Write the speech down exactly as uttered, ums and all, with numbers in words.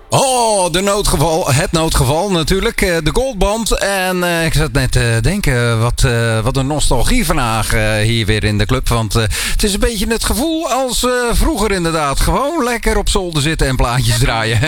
Oh, de noodgeval, het noodgeval natuurlijk. Uh, de Goldband. En uh, ik zat net te uh, denken, wat, uh, wat een nostalgie vandaag uh, hier weer in de club. Want uh, het is een beetje het gevoel als uh, vroeger inderdaad. Gewoon lekker op zolder zitten en plaatjes draaien.